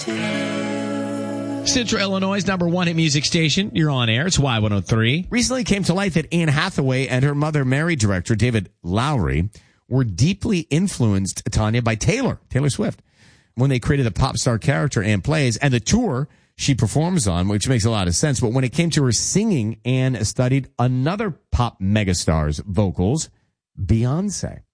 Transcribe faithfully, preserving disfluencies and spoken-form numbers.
Central Illinois' number one hit music station. You're on air. It's Y one oh three. Recently came to light that Anne Hathaway and her mother, Mary director David Lowery, were deeply influenced, Tanya, by Taylor, Taylor Swift, when they created the pop star character Anne plays and the tour she performs on, which makes a lot of sense. But when it came to her singing, Anne studied another pop megastar's vocals, Beyonce.